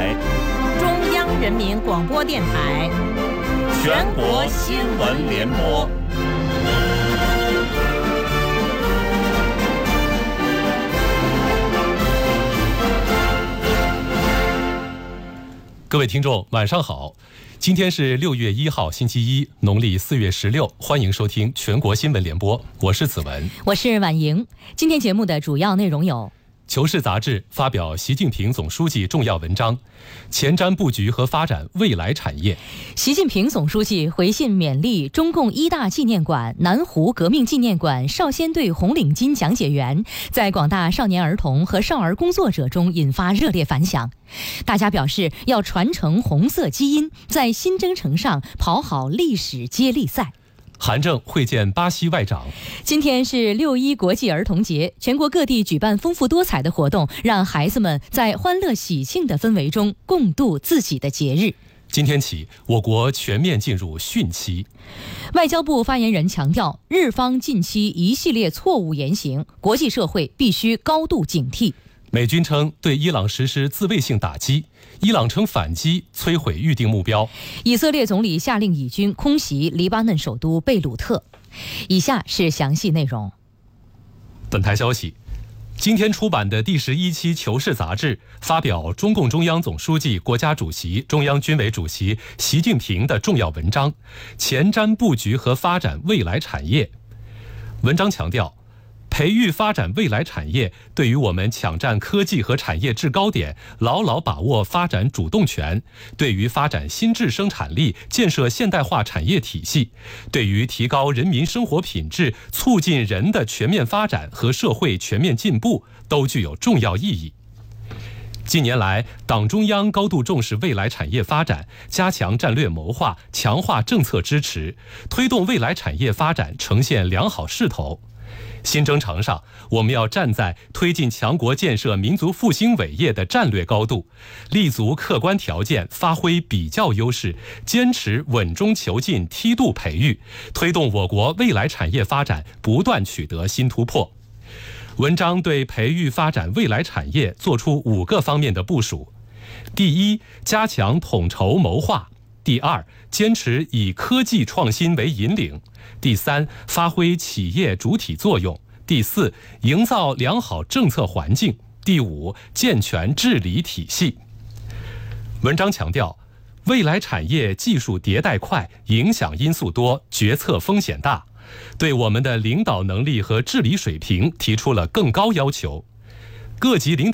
台、 中央人民广播电台、 全国新闻联播。 各位听众，晚上好！今天是6月1号，星期一，农历4月16，欢迎收听全国新闻联播，我是子文， 我是婉莹。今天节目的主要内容有： 求是杂志发表习近平总书记重要文章，前瞻布局和发展未来产业。 习近平总书记回信勉励中共一大纪念馆南湖革命纪念馆少先队红领巾讲解员，在广大少年儿童和少儿工作者中引发热烈反响。大家表示要传承红色基因，在新征程上跑好历史接力赛。 韩正会见巴西外长。 今天是6·1国际儿童节，全国各地举办丰富多彩的活动，让孩子们在欢乐喜庆的氛围中共度自己的节日。 今天起，我国全面进入汛期。 外交部发言人强调，日方近期一系列错误言行，国际社会必须高度警惕。 美军称对伊朗实施自卫性打击，伊朗称反击摧毁预定目标。 以色列总理下令以军空袭黎巴嫩首都贝鲁特。以下是详细内容。 本台消息，今天出版的第11期《求是》杂志发表中共中央总书记、国家主席、中央军委主席习近平的重要文章《前瞻布局和发展未来产业》。文章强调，培育发展未来产业对于我们抢占科技和产业制高点，牢牢把握发展主动权，对于发展新质生产力、建设现代化产业体系，对于提高人民生活品质、促进人的全面发展和社会全面进步，都具有重要意义。近年来，党中央高度重视未来产业发展，加强战略谋划，强化政策支持，推动未来产业发展呈现良好势头。新征程上，我们要站在推进强国建设民族复兴伟业的战略高度，立足客观条件，发挥比较优势，坚持稳中求进梯度培育，推动我国未来产业发展不断取得新突破。文章对培育发展未来产业作出5个方面的部署：第一，加强统筹谋划；第二，坚持以科技创新为引领；第三，发挥企业主体作用；第四，营造良好政策环境；第五，健全治理体系。文章强调，未来产业技术迭代快，影响因素多，决策风险大，对我们的领导能力和治理水平提出了更高要求。各级领导